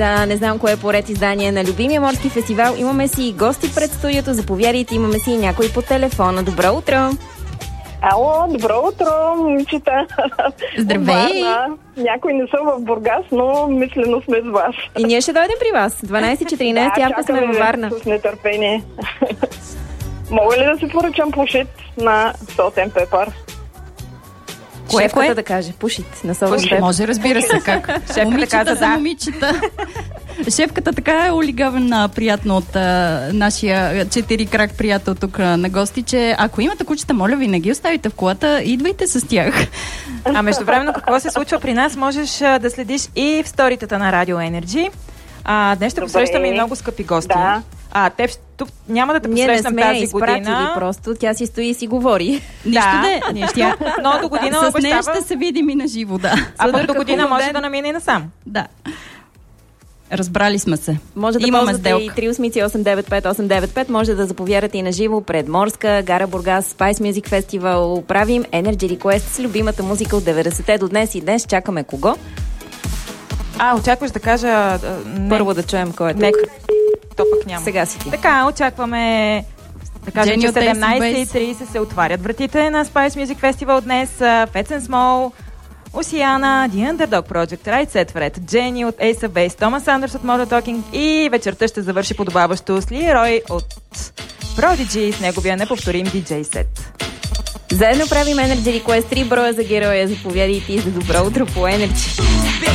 Не знам кое е поред издание на любимия морски фестивал. Имаме си гости пред студиото, заповядайте, имаме си някой по телефона. Добро утро! Ало, добро утро, момичета! Здравей! Някои не са в Бургас, но мислено сме с вас. И ние ще дойдем при вас. 12-14 явка сме във Варна. С нетърпение. Мога ли да си поръчам пушит на Salt and Pepper? Шефката да каже, пушит на Salt and Pepper. Може, разбира се, как. Шефката каза да. Момичета. Шефката така е олигавена приятно от нашия 4 крак приятел тук на гости, че ако имате кучета, моля ви, не ги оставите в колата, идвайте с тях. А междувременно какво се случва при нас, можеш да следиш и в сторитата на Radio Energy. Днес ще посрещаме и много скъпи гости. Да. Теб тук няма да те посрещам тази година. Просто тя си стои и си говори. Нищо но до година с обещава... нея ще се видим и на живо, да. А пък до година може да намине и насам. Да. Разбрали сме се. Може да ползвате и 380-895-895. Може да заповядате и на живо пред Морска, Гара Бургас, Spice Music Festival. Правим Energy Request с любимата музика от 90-те до днес. И днес чакаме кого? Очакваш да кажа... Първо да чуем кой е. То пък няма. Сега си ти. Така, очакваме... Да кажем, че 17:30 се отварят вратите на Spice Music Festival днес. Fats and Small, Осиана, The Underdog Project, Right Set Fred, Jenny от Ace of Base, Thomas Sanders от Modern Talking и вечерта ще завърши подобаващо с Лирой от Prodigy с неговия неповторим DJ сет. Заедно правим Energy Request 3 броя за героя. Заповядайте и за добро утро по Energy.